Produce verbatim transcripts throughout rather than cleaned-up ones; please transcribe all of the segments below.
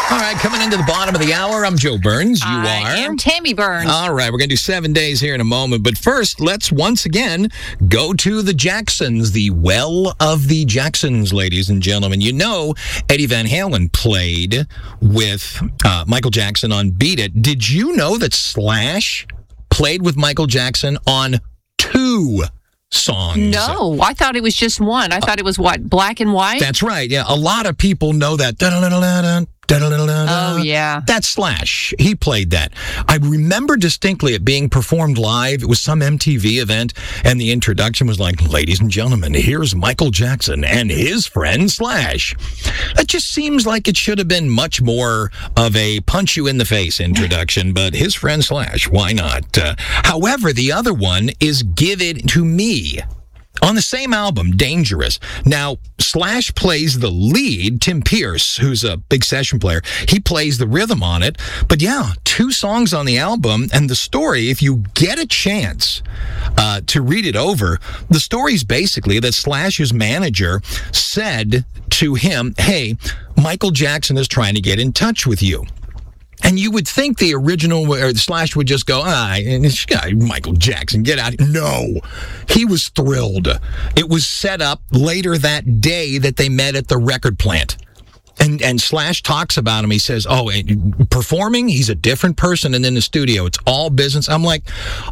All right, coming into the bottom of the hour, I'm Joe Burns. You I are? I am Tammy Burns. All right, we're going to do seven days here in a moment. But first, let's once again go to the Jacksons, the well of the Jacksons, ladies and gentlemen. You know, Eddie Van Halen played with uh, Michael Jackson on Beat It. Did you know that Slash played with Michael Jackson on two songs? No, I thought it was just one. I thought it was what, black and white? That's right. Yeah, a lot of people know that. Da-da-da-da-da, da-da-da-da-da. Oh, yeah. That's Slash. He played that. I remember distinctly it being performed live. It was some M T V event, and the introduction was like, ladies and gentlemen, here's Michael Jackson and his friend Slash. It just seems like it should have been much more of a punch-you-in-the-face introduction, but his friend Slash, why not? Uh, however, the other one is Give It To Me. On the same album, Dangerous. Now, Slash plays the lead, Tim Pierce, who's a big session player. He plays the rhythm on it. But yeah, two songs on the album. And the story, if you get a chance uh, to read it over, the story's basically that Slash's manager said to him, hey, Michael Jackson is trying to get in touch with you. And you would think the original or Slash would just go, ah, this guy, Michael Jackson, get out. No, he was thrilled. It was set up later that day that they met at the record plant. And and Slash talks about him. He says, oh, performing, he's a different person. And in the studio, it's all business. I'm like,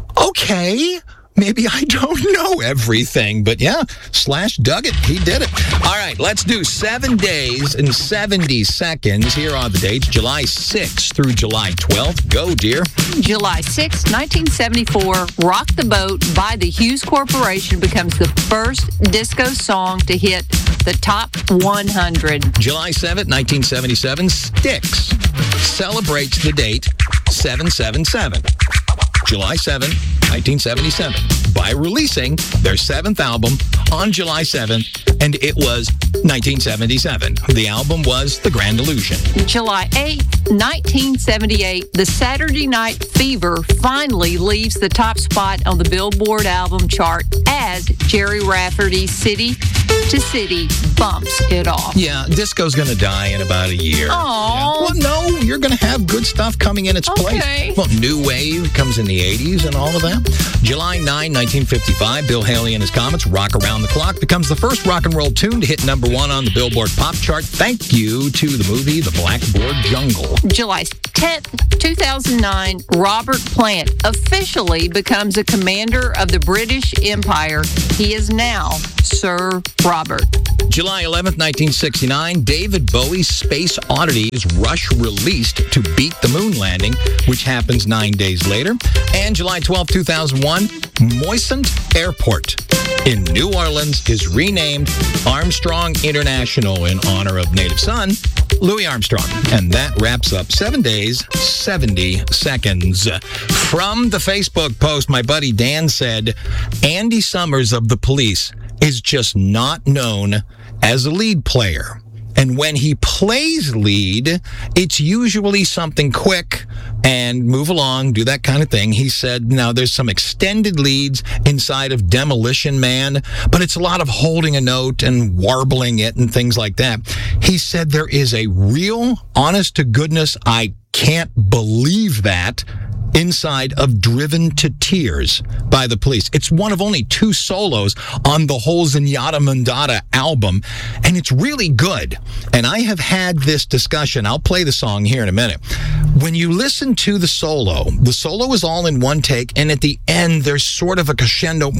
okay. Maybe I don't know everything, but yeah, Slash dug it. He did it. All right, let's do seven days and seventy seconds. Here are the dates, July sixth through July twelfth. Go, dear. July sixth, nineteen seventy-four, Rock the Boat by the Hughes Corporation becomes the first disco song to hit the top one hundred. July seventh, nineteen seventy-seven, Styx celebrates the date seven seven seven. July seventh, nineteen seventy-seven, by releasing their seventh album on July seventh, and it was nineteen seventy-seven. The album was The Grand Illusion. July eighth, nineteen seventy-eight, the Saturday Night Fever finally leaves the top spot on the Billboard album chart as Jerry Rafferty's City to City bumps it off. Yeah, disco's going to die in about a year. Oh. Yeah. Well, no, you're going to have good stuff coming in its Okay. place. Well, new wave comes in the eighties and all of that. July ninth, nineteen fifty-five, Bill Haley and his Comets, Rock Around the Clock, becomes the first rock and roll tune to hit number one on the Billboard Pop Chart. Thank you to the movie The Blackboard Jungle. July tenth, two thousand nine, Robert Plant officially becomes a commander of the British Empire. He is now Sir Robert. July eleventh, nineteen sixty-nine, David Bowie's Space Oddities Rush released to beat the moon landing, which happens nine days later. And July twelfth, two thousand one, Moisant Airport in New Orleans is renamed Armstrong International in honor of native son, Louis Armstrong. And that wraps up seven days, seventy seconds. From the Facebook post, my buddy Dan said, Andy Summers of The Police is just not known as a lead player. And when he plays lead, it's usually something quick and move along, do that kind of thing. He said, now there's some extended leads inside of Demolition Man, but it's a lot of holding a note and warbling it and things like that. He said there is a real, honest to goodness, I can't believe that, inside of Driven to Tears by The Police. It's one of only two solos on the whole Zenyatta Mondatta album, and it's really good. And I have had this discussion. I'll play the song here in a minute. When you listen to the solo, the solo is all in one take, and at the end, there's sort of a crescendo.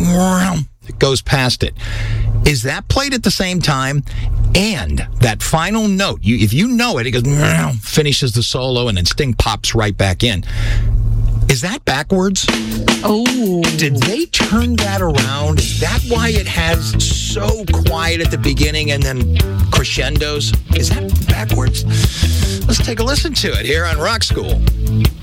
It goes past it. Is that played at the same time? And that final note, you, if you know it, it goes, finishes the solo, and then Sting pops right back in. Is that backwards? Oh. Did they turn that around? Is that why it has so quiet at the beginning and then crescendos? Is that backwards? Let's take a listen to it here on Rock School.